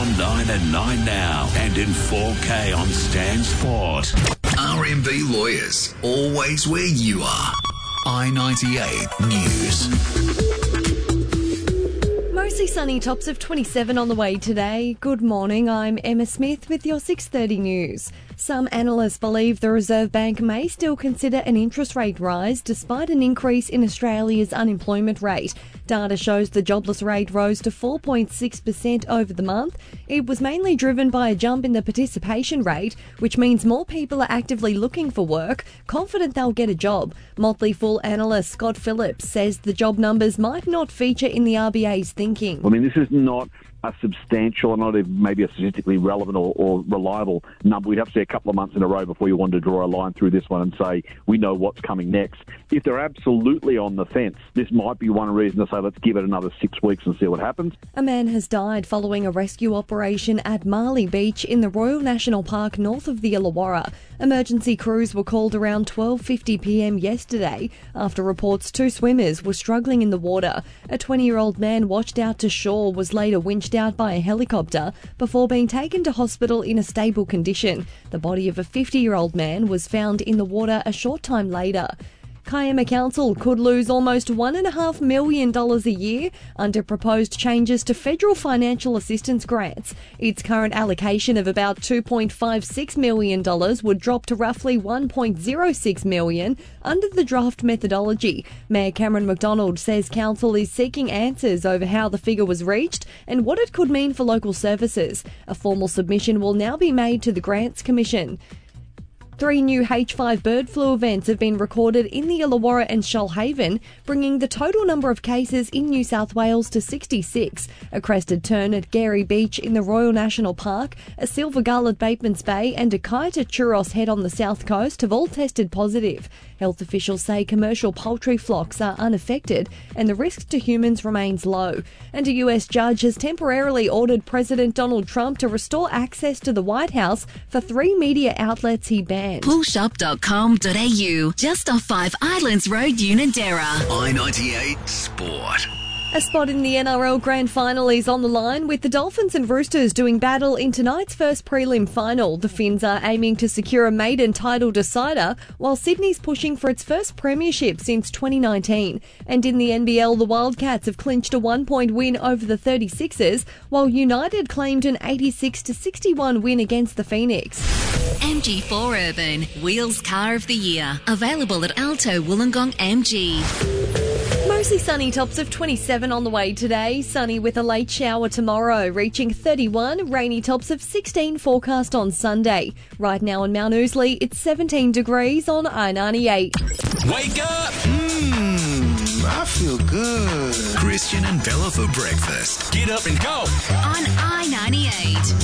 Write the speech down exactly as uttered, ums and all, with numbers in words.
on nine and nine now and in four K on Stan Sport. R M B Lawyers, always where you are. I ninety-eight News. Mostly sunny, tops of twenty-seven on the way today. Good morning, I'm Emma Smith with your six thirty news. Some analysts believe the Reserve Bank may still consider an interest rate rise despite an increase in Australia's unemployment rate. Data shows the jobless rate rose to four point six percent over the month. It was mainly driven by a jump in the participation rate, which means more people are actively looking for work, confident they'll get a job. Motley Fool analyst Scott Phillips says the job numbers might not feature in the R B A's thinking. I mean, this is not a substantial or not even maybe a statistically relevant or, or reliable number. We'd have to see a couple of months in a row before you want to draw a line through this one and say, we know what's coming next. If they're absolutely on the fence, this might be one reason to say, let's give it another six weeks and see what happens. A man has died following a rescue operation at Marley Beach in the Royal National Park north of the Illawarra. Emergency crews were called around twelve fifty p m yesterday after reports two swimmers were struggling in the water. A twenty-year-old man washed out to shore was later winched out by a helicopter before being taken to hospital in a stable condition. The body of a fifty-year-old man was found in the water a short time later. Kiama Council could lose almost one point five million dollars a year under proposed changes to federal financial assistance grants. Its current allocation of about two point five six million dollars would drop to roughly one point zero six million dollars under the draft methodology. Mayor Cameron McDonald says Council is seeking answers over how the figure was reached and what it could mean for local services. A formal submission will now be made to the Grants Commission. Three new H five bird flu events have been recorded in the Illawarra and Shoalhaven, bringing the total number of cases in New South Wales to sixty-six. A crested tern at Gary Beach in the Royal National Park, a silver gull at Batemans Bay and a kite at Churros Head on the south coast have all tested positive. Health officials say commercial poultry flocks are unaffected and the risk to humans remains low. And a U S judge has temporarily ordered President Donald Trump to restore access to the White House for three media outlets he banned. pull shop dot com dot a u, just off Five Islands Road, Unanderra. I ninety-eight Sport. A spot in the N R L Grand Final is on the line, with the Dolphins and Roosters doing battle in tonight's first prelim final. The Finns are aiming to secure a maiden title decider, while Sydney's pushing for its first premiership since twenty nineteen. And in the N B L, the Wildcats have clinched a one-point win over the thirty-sixers, while United claimed an eighty-six to sixty-one win against the Phoenix. M G four Urban, Wheels Car of the Year. Available at Alto Wollongong M G. Mostly sunny, tops of twenty-seven on the way today. Sunny with a late shower tomorrow, reaching thirty-one. Rainy tops of sixteen forecast on Sunday. Right now in Mount Ousley, it's seventeen degrees on I ninety-eight. Wake up! Mmm, I feel good. Christian and Bella for breakfast. Get up and go! On I ninety-eight.